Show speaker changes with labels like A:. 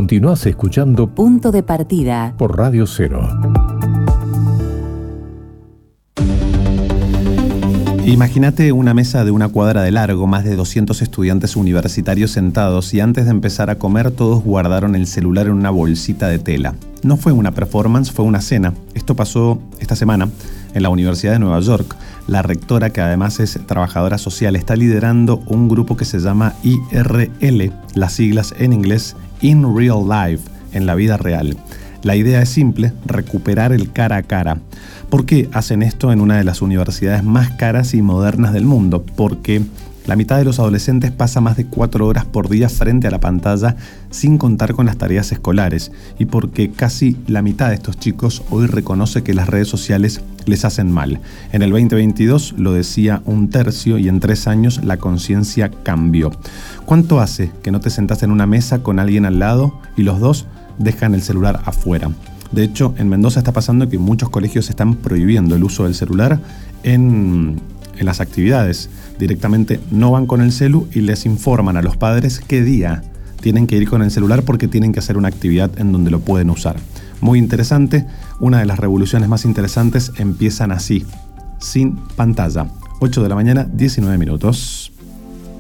A: Continuás escuchando
B: Punto de Partida
A: por Radio 0.
C: Imagínate una mesa de una cuadra de largo, más de 200 estudiantes universitarios sentados, y antes de empezar a comer todos guardaron el celular en una bolsita de tela. No fue una performance, fue una cena. Esto pasó esta semana en la Universidad de Nueva York. La rectora, que además es trabajadora social, está liderando un grupo que se llama IRL, las siglas en inglés In Real Life, en la vida real. La idea es simple, recuperar el cara a cara. ¿Por qué hacen esto en una de las universidades más caras y modernas del mundo? Porque la mitad de los adolescentes pasa más de 4 horas por día frente a la pantalla sin contar con las tareas escolares, y porque casi la mitad de estos chicos hoy reconoce que las redes sociales les hacen mal. En el 2022 lo decía 1/3 y en 3 años la conciencia cambió. ¿Cuánto hace que no te sentás en una mesa con alguien al lado y los dos dejan el celular afuera? De hecho, en Mendoza está pasando que muchos colegios están prohibiendo el uso del celular en las actividades. Directamente no van con el celu y les informan a los padres qué día tienen que ir con el celular porque tienen que hacer una actividad en donde lo pueden usar. Muy interesante. Una de las revoluciones más interesantes empiezan así, sin pantalla. 8 de la mañana, 19 minutos.